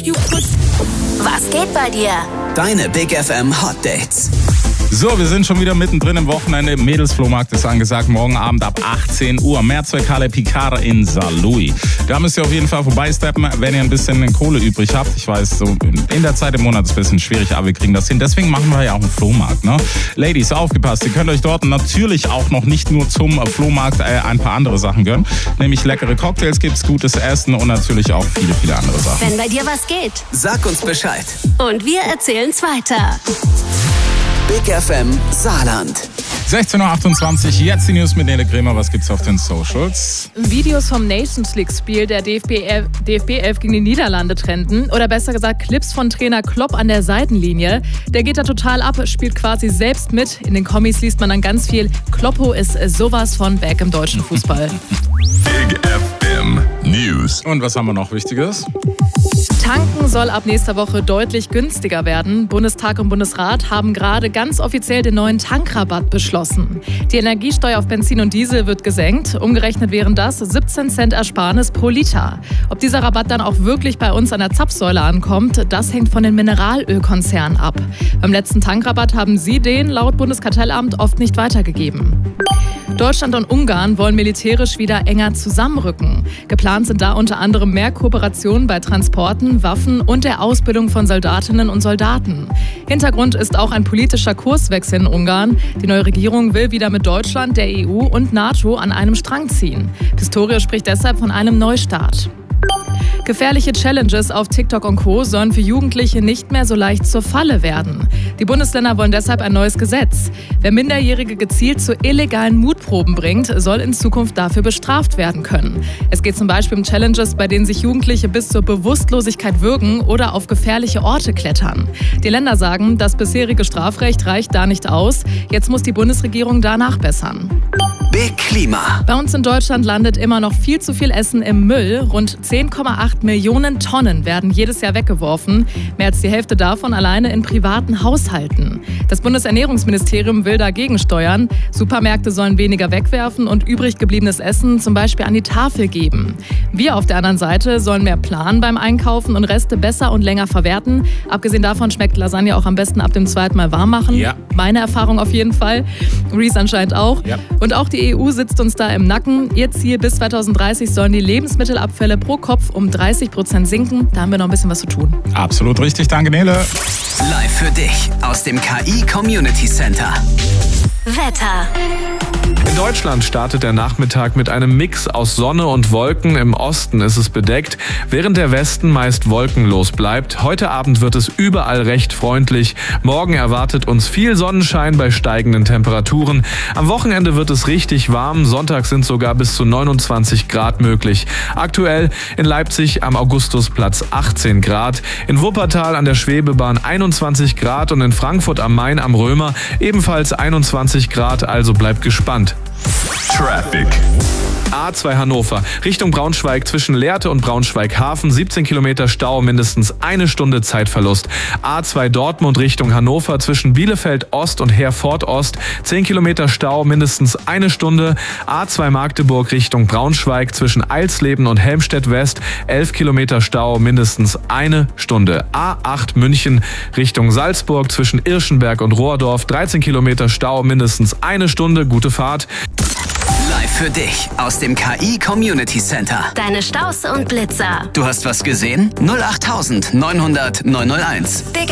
Was geht bei dir? Deine Big FM Hot Dates. So, wir sind schon wieder mittendrin im Wochenende. Mädelsflohmarkt ist angesagt, morgen Abend ab 18 Uhr. Mehrzweckhalle Picard in Saarlouis. Da müsst ihr auf jeden Fall vorbeisteppen, wenn ihr ein bisschen Kohle übrig habt. Ich weiß, so in der Zeit im Monat ist es ein bisschen schwierig, aber wir kriegen das hin. Deswegen machen wir ja auch einen Flohmarkt, ne? Ladies, aufgepasst, ihr könnt euch dort natürlich auch noch nicht nur zum Flohmarkt ein paar andere Sachen gönnen. Nämlich leckere Cocktails gibt's, gutes Essen und natürlich auch viele, viele andere Sachen. Wenn bei dir was geht. Sag uns Bescheid. Und wir erzählen's weiter. Big FM Saarland. 16.28 Uhr, jetzt die News mit Nele Kremer. Was gibt's auf den Socials? Videos vom Nations League-Spiel der DFB 11 gegen die Niederlande trenden. Oder besser gesagt, Clips von Trainer Klopp an der Seitenlinie. Der geht da total ab, spielt quasi selbst mit. In den Kommis liest man dann ganz viel. Kloppo ist sowas von back im deutschen Fußball. Big FM News. Und was haben wir noch Wichtiges? Tanken soll ab nächster Woche deutlich günstiger werden. Bundestag und Bundesrat haben gerade ganz offiziell den neuen Tankrabatt beschlossen. Die Energiesteuer auf Benzin und Diesel wird gesenkt. Umgerechnet wären das 17 Cent Ersparnis pro Liter. Ob dieser Rabatt dann auch wirklich bei uns an der Zapfsäule ankommt, das hängt von den Mineralölkonzernen ab. Beim letzten Tankrabatt haben sie den laut Bundeskartellamt oft nicht weitergegeben. Deutschland und Ungarn wollen militärisch wieder enger zusammenrücken. Geplant sind da unter anderem mehr Kooperationen bei Transporten, Waffen und der Ausbildung von Soldatinnen und Soldaten. Hintergrund ist auch ein politischer Kurswechsel in Ungarn. Die neue Regierung will wieder mit Deutschland, der EU und NATO an einem Strang ziehen. Pistorius spricht deshalb von einem Neustart. Gefährliche Challenges auf TikTok und Co. sollen für Jugendliche nicht mehr so leicht zur Falle werden. Die Bundesländer wollen deshalb ein neues Gesetz. Wer Minderjährige gezielt zu illegalen Mutproben bringt, soll in Zukunft dafür bestraft werden können. Es geht zum Beispiel um Challenges, bei denen sich Jugendliche bis zur Bewusstlosigkeit würgen oder auf gefährliche Orte klettern. Die Länder sagen, das bisherige Strafrecht reicht da nicht aus. Jetzt muss die Bundesregierung da nachbessern. Big Klima. Bei uns in Deutschland landet immer noch viel zu viel Essen im Müll. Rund 10,8 Millionen Tonnen werden jedes Jahr weggeworfen. Mehr als die Hälfte davon alleine in privaten Haushalten. Das Bundesernährungsministerium will dagegen steuern. Supermärkte sollen weniger wegwerfen und übrig gebliebenes Essen zum Beispiel an die Tafel geben. Wir auf der anderen Seite sollen mehr planen beim Einkaufen und Reste besser und länger verwerten. Abgesehen davon schmeckt Lasagne auch am besten ab dem zweiten Mal warm machen. Ja. Meine Erfahrung auf jeden Fall. Reese anscheinend auch. Ja. Und auch die EU sitzt uns da im Nacken. Ihr Ziel bis 2030 sollen die Lebensmittelabfälle pro Kopf um 30% sinken. Da haben wir noch ein bisschen was zu tun. Absolut richtig, danke Nele. Live für dich aus dem KI Community Center. Wetter. In Deutschland startet der Nachmittag mit einem Mix aus Sonne und Wolken. Im Osten ist es bedeckt, während der Westen meist wolkenlos bleibt. Heute Abend wird es überall recht freundlich. Morgen erwartet uns viel Sonnenschein bei steigenden Temperaturen. Am Wochenende wird es richtig warm. Sonntag sind sogar bis zu 29 Grad möglich. Aktuell in Leipzig am Augustusplatz 18 Grad. In Wuppertal an der Schwebebahn 21 Grad und in Frankfurt am Main am Römer ebenfalls 21 Grad. Also bleibt gespannt. Traffic. A2 Hannover, Richtung Braunschweig zwischen Lehrte und Braunschweig-Hafen, 17 Kilometer Stau, mindestens eine Stunde Zeitverlust. A2 Dortmund Richtung Hannover zwischen Bielefeld Ost und Herford Ost, 10 Kilometer Stau, mindestens eine Stunde. A2 Magdeburg Richtung Braunschweig zwischen Eilsleben und Helmstedt West, 11 Kilometer Stau, mindestens eine Stunde. A8 München Richtung Salzburg zwischen Irschenberg und Rohrdorf, 13 Kilometer Stau, mindestens eine Stunde. Gute Fahrt. Live für dich aus dem KI Community Center. Deine Staus und Blitzer. Du hast was gesehen? 08900 901. Big